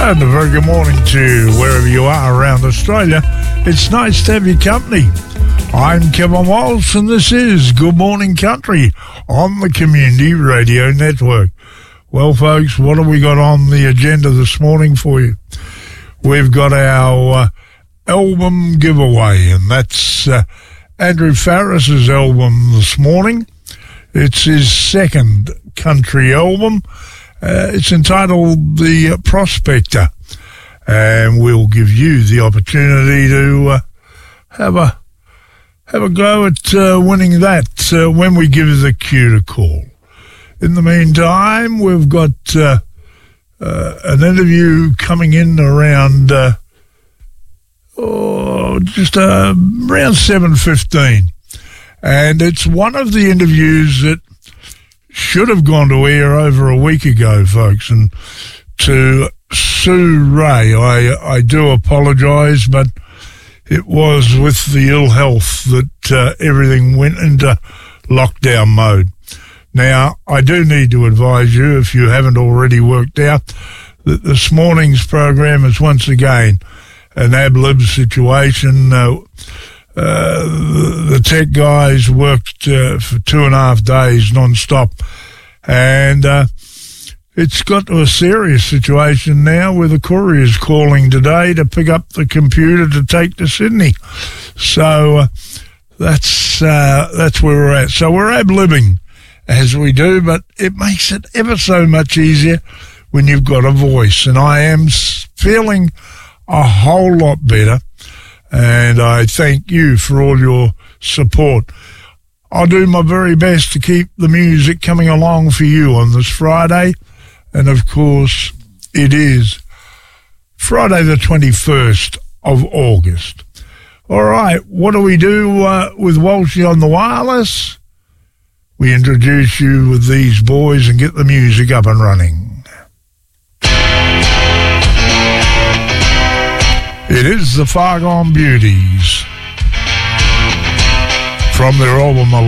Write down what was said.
And a very good morning to wherever you are around Australia. It's nice to have your company. I'm Kevin Walsh, and this is Good Morning Country on the Community Radio Network. Well, folks, what have we got on the agenda this morning for you? We've got our album giveaway, and that's Andrew Farriss's album this morning. It's his second country album. It's entitled The Prospector, and we'll give you the opportunity to have a go at winning that when we give you the cue to call. In the meantime, we've got an interview coming in around just around 7:15, and it's one of the interviews that should have gone to air over a week ago, folks. And to Sue Ray, I do apologise, but it was with the ill health that everything went into lockdown mode. Now, I do need to advise you, if you haven't already worked out, that this morning's program is once again an ad-lib situation. The tech guys worked for 2.5 days non-stop, and it's got to a serious situation now where the courier's calling today to pick up the computer to take to Sydney. So that's where we're at. So we're ad-libbing as we do, but it makes it ever so much easier when you've got a voice, and I am feeling a whole lot better. And I thank you for all your support. I'll do my very best to keep the music coming along for you on this Friday. And, of course, it is Friday the 21st of August. All right, what do we do with Walshy on the wireless? We introduce you with these boys and get the music up and running. It is the Far Gone Beauties from their album